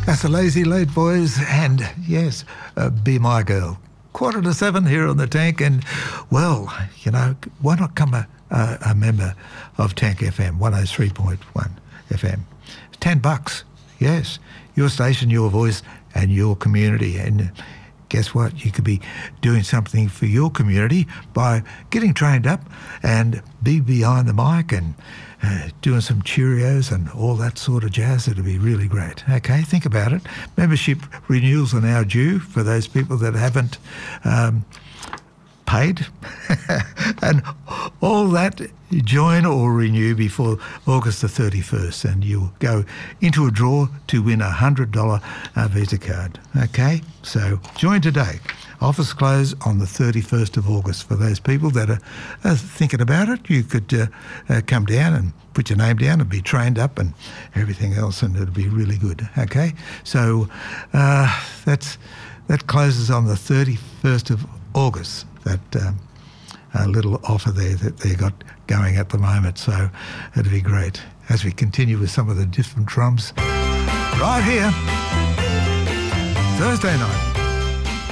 That's the Lazy Late Boys, and yes, Be My Girl. 6:45 here on the Tank, and well, you know, why not come a member of Tank FM 103.1 FM? It's $10. Yes, your station, your voice, and your community. And guess what? You could be doing something for your community by getting trained up and be behind the mic and doing some Cheerios and all that sort of jazz. It'll be really great. Okay, think about it. Membership renewals are now due for those people that haven't paid. And all that, join or renew before August the 31st and you'll go into a draw to win a $100 Visa card. Okay, so join today. Office close on the 31st of August. For those people that are thinking about it, you could come down and put your name down and be trained up and everything else, and it'll be really good. Okay, so that closes on the 31st of August. That little offer there that they got going at the moment. So it'll be great as we continue with some of the different drums right here Thursday night.